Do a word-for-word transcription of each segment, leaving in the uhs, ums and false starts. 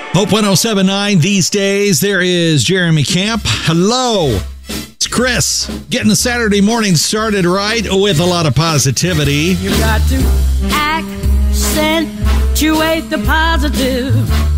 Hope one oh seven point nine these days. There is Jeremy Camp. Hello. It's Chris. Getting the Saturday morning started right with a lot of positivity. You got to accentuate the positive.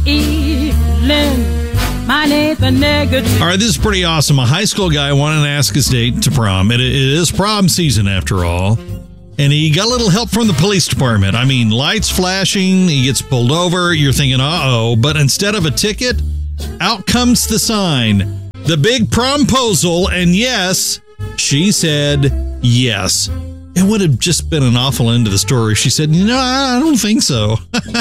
Evelyn, mine ain't the negative. All right, this is pretty awesome. A high school guy wanted to ask his date to prom. It, it is prom season after all. And he got a little help from the police department. I mean, lights flashing, he gets pulled over, you're thinking, uh-oh. But instead of a ticket, out comes the sign. The big promposal, and yes, she said yes. It would have just been an awful end to the story. She said, you know, I don't think so.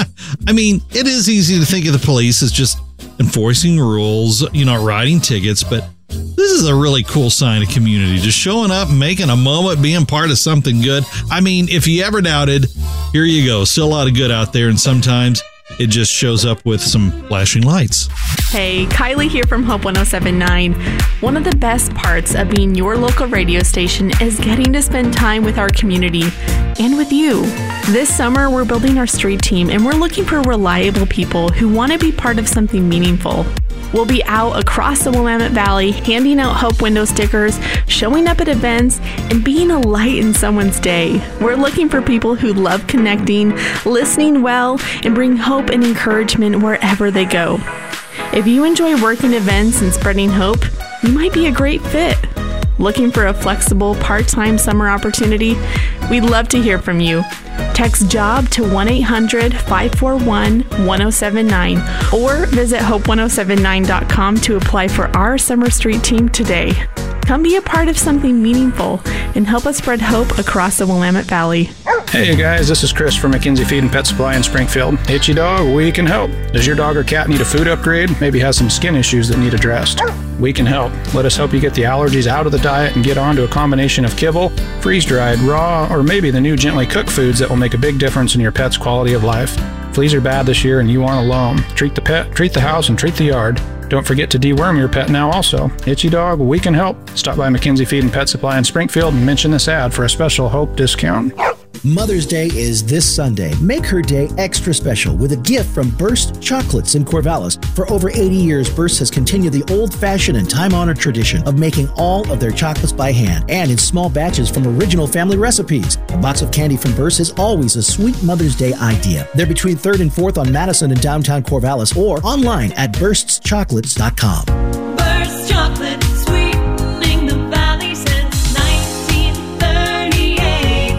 I mean, it is easy to think of the police as just enforcing rules, you know, writing tickets, but this is a really cool sign of community. Just showing up, making a moment, being part of something good. I mean, if you ever doubted, here you go. Still a lot of good out there, and sometimes it just shows up with some flashing lights. Hey, Kylie here from Hope one oh seven point nine. One of the best parts of being your local radio station is getting to spend time with our community and with you. This summer, we're building our street team, and we're looking for reliable people who want to be part of something meaningful. We'll be out across the Willamette Valley, handing out Hope window stickers, showing up at events, and being a light in someone's day. We're looking for people who love connecting, listening well, and bring hope and encouragement wherever they go. If you enjoy working events and spreading hope, you might be a great fit. Looking for a flexible part-time summer opportunity? We'd love to hear from you. Text JOB to one eight hundred five four one one oh seven nine or visit hope one oh seven nine dot com to apply for our Summer Street team today. Come be a part of something meaningful and help us spread hope across the Willamette Valley. Hey guys, this is Chris from McKenzie Feed and Pet Supply in Springfield. Itchy dog, we can help. Does your dog or cat need a food upgrade? Maybe has some skin issues that need addressed? We can help. Let us help you get the allergies out of the diet and get on to a combination of kibble, freeze-dried, raw, or maybe the new gently cooked foods that will make a big difference in your pet's quality of life. Fleas are bad this year and you aren't alone. Treat the pet, treat the house, and treat the yard. Don't forget to deworm your pet now also. Itchy dog, we can help. Stop by McKenzie Feed and Pet Supply in Springfield and mention this ad for a special Hope discount. Mother's Day is this Sunday. Make her day extra special with a gift from Burst Chocolates in Corvallis. For over eighty years, Burst has continued the old-fashioned and time-honored tradition of making all of their chocolates by hand and in small batches from original family recipes. A box of candy from Burst is always a sweet Mother's Day idea. They're between third and fourth on Madison and downtown Corvallis or online at bursts chocolates dot com. Burst Chocolate, sweetening the valley since nineteen thirty-eight.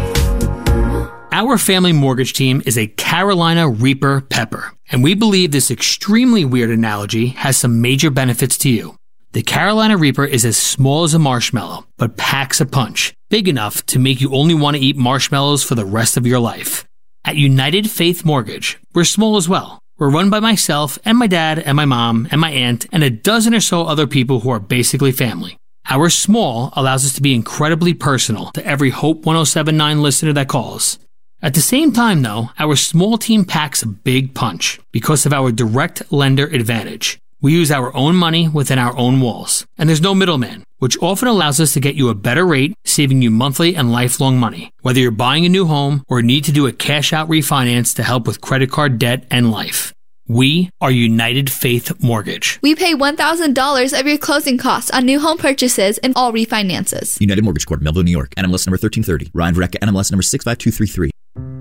Our family mortgage team is a Carolina Reaper pepper, and we believe this extremely weird analogy has some major benefits to you. The Carolina Reaper is as small as a marshmallow, but packs a punch, big enough to make you only want to eat marshmallows for the rest of your life. At United Faith Mortgage, we're small as well. We're run by myself and my dad and my mom and my aunt and a dozen or so other people who are basically family. Our small allows us to be incredibly personal to every Hope one oh seven point nine listener that calls. At the same time, though, our small team packs a big punch because of our direct lender advantage. We use our own money within our own walls, and there's no middleman, which often allows us to get you a better rate, saving you monthly and lifelong money, whether you're buying a new home or need to do a cash-out refinance to help with credit card debt and life. We are United Faith Mortgage. We pay one thousand dollars of your closing costs on new home purchases and all refinances. United Mortgage Corp, Melville, New York. N M L S number thirteen thirty. Ryan Verrecka, N M L S number six five two three three.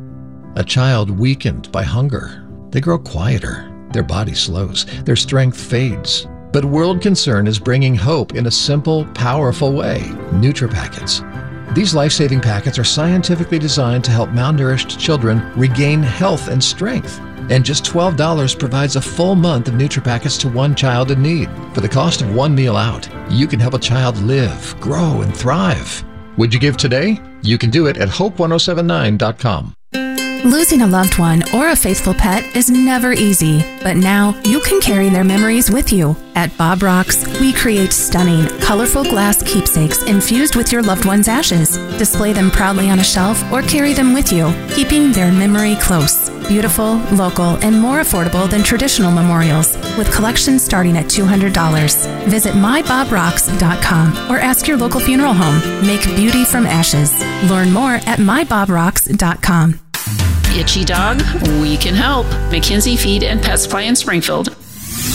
A child weakened by hunger. They grow quieter. Their body slows. Their strength fades. But World Concern is bringing hope in a simple, powerful way. NutriPackets. These life-saving packets are scientifically designed to help malnourished children regain health and strength. And just twelve dollars provides a full month of NutriPackets to one child in need. For the cost of one meal out, you can help a child live, grow, and thrive. Would you give today? You can do it at hope one oh seven nine dot com. Losing a loved one or a faithful pet is never easy, but now you can carry their memories with you. At Bob Rocks, we create stunning, colorful glass keepsakes infused with your loved one's ashes. Display them proudly on a shelf or carry them with you, keeping their memory close. Beautiful, local, and more affordable than traditional memorials, with collections starting at two hundred dollars. Visit my bob rocks dot com or ask your local funeral home. Make beauty from ashes. Learn more at my bob rocks dot com. Itchy dog, we can help. McKenzie Feed and Pet Supply in Springfield.